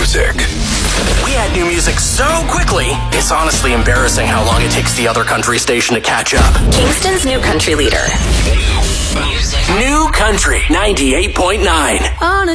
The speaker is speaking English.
music. We add new music so quickly, it's honestly embarrassing how long it takes the other country station to catch up. Kingston's new country leader. New Country 98.9. On a